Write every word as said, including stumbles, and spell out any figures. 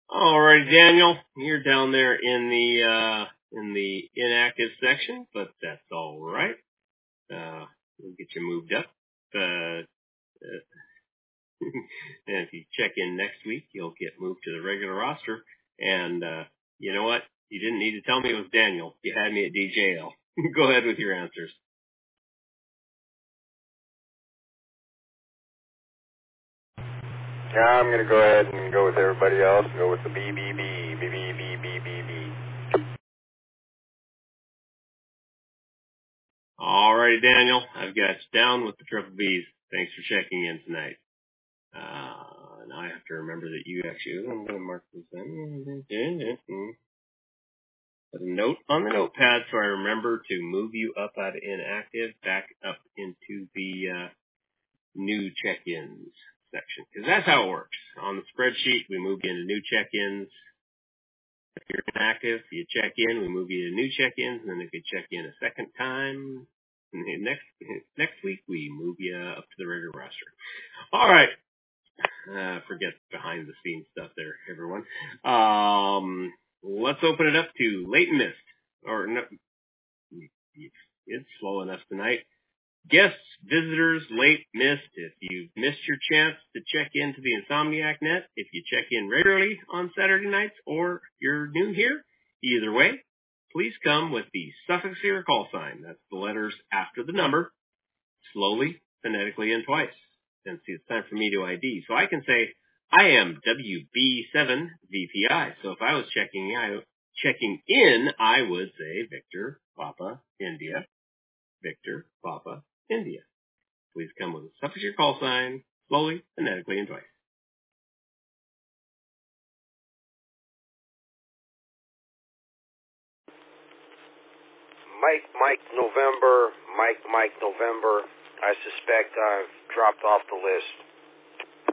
All right, Daniel, you're down there in the uh, in the inactive section, but that's all right. Uh, we'll get you moved up. Uh, uh, and if you check in next week, you'll get moved to the regular roster. And uh, you know what? You didn't need to tell me it was Daniel. You had me at D J L. Go ahead with your answers. Yeah, I'm going to go ahead and go with everybody else and go with the B B B, B B B, B B B. All right, Daniel, I've got you down with the triple Bs. Thanks for checking in tonight. Uh, now I have to remember that you actually, I'm going to mark this down. Put a note on the notepad so I remember to move you up out of inactive back up into the uh, new check-ins section. Because that's how it works. On the spreadsheet, we move you into new check-ins. If you're inactive, you check in, we move you to new check-ins, and then if you check in a second time, and then next next week, we move you up to the regular roster. All right. Uh, forget behind the scenes stuff there, everyone. Um, let's open it up to late and missed. Or no, it's slow enough tonight. Guests, visitors, late, missed. If you've missed your chance to check into the Insomniac Net, if you check in regularly on Saturday nights, or you're new here, either way, please come with the suffix here call sign. That's the letters after the number, slowly, phonetically, and twice. And see, it's time for me to I D. So I can say, I am W B seven V P I. So if I was checking, I, checking in, I would say Victor, Papa, India, Victor, Papa, India. Please come with a suffix your call sign, slowly, phonetically, and twice. Mike, Mike, November, Mike, Mike, November. I suspect I've dropped off the list.